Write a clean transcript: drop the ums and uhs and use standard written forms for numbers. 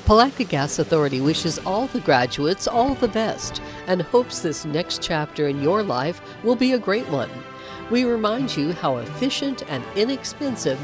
Palatka Gas Authority wishes all the graduates all the best and hopes this next chapter in your life will be a great one. We remind you how efficient and inexpensive